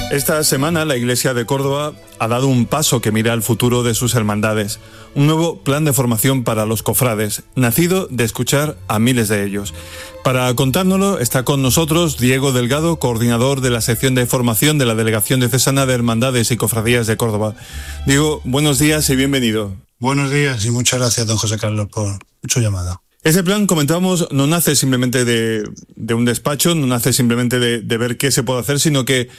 Esta semana la Iglesia de Córdoba ha dado un paso que mira al futuro de sus hermandades. Un nuevo plan de formación para los cofrades, nacido de escuchar a miles de ellos. Para contárnoslo está con nosotros Diego Delgado, coordinador de la sección de formación de la Delegación Diocesana de Hermandades y Cofradías de Córdoba. Diego, buenos días y bienvenido. Buenos días y muchas gracias, don José Carlos, por su llamada. Ese plan, comentábamos, no nace simplemente de un despacho, no nace simplemente de ver qué se puede hacer, sino que